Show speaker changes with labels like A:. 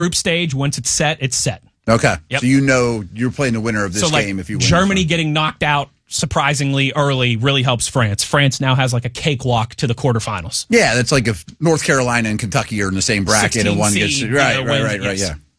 A: group stage, once it's set, it's set.
B: Okay.
A: Yep.
B: So you know you're playing the winner of this game if you win.
A: Germany getting knocked out surprisingly early really helps France. France now has like a cakewalk to the quarterfinals.
B: Yeah, that's like if North Carolina and Kentucky are in the same bracket and one gets... Right, yes. Yeah.